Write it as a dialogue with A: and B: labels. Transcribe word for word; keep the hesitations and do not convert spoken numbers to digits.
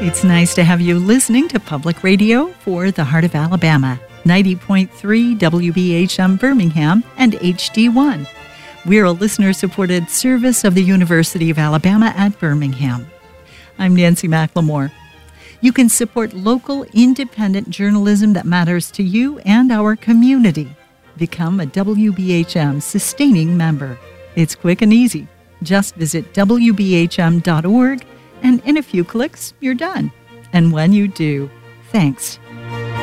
A: It's nice to have you listening to Public Radio for the Heart of Alabama, ninety point three W B H M Birmingham and H D one. We're a listener-supported service of the University of Alabama at Birmingham. I'm Nancy McLemore. You can support local, independent journalism that matters to you and our community. Become a W B H M sustaining member. It's quick and easy. Just visit W B H M dot org, and in a few clicks, you're done. And when you do, thanks